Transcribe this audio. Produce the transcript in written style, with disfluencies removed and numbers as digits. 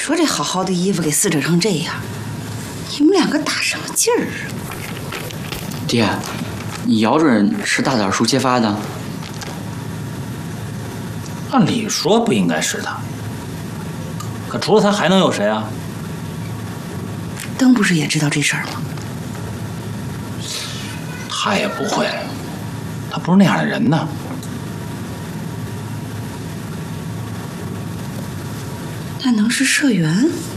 说这好好的衣服给撕扯成这样，你们两个打什么劲儿啊？ 爹，你姚主任是大枣叔揭发的？ 按理说不应该是他，可除了他还能有谁啊？ 灯不是也知道这事儿吗？ 他也不会，他不是那样的人呢。 那能是社员？